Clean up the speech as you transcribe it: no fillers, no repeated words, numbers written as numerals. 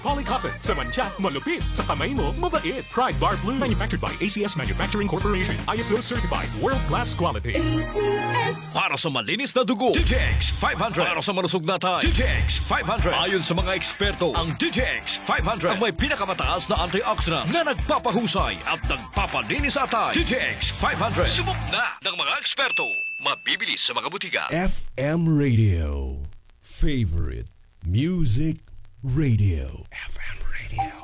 Polycotton, sa mantsa, malupit. Sa kamay mo, mabait. Pride Bar Blue. Manufactured by ACS Manufacturing Corporation. ISO certified. World-class quality. ACS. Para sa malinis na dugo, DTX 500. Para sa malusog na tayo, DTX 500. Ayon sa mga eksperto, ang DTX 500 ang may pinakamataas na antioxidants na nagpapahusay at nagpapalinis sa tayo. DTX 500. Subok na ng mga eksperto. Mabibili sa mga butika. FM Radio. Favorite Music Radio. FM Radio.